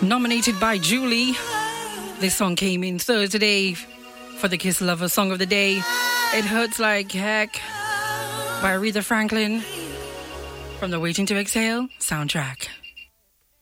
Nominated by Julie. This song came in Thursday for the Kiss Lover Song of the Day. It Hurts Like Heck by Aretha Franklin from the Waiting to Exhale soundtrack.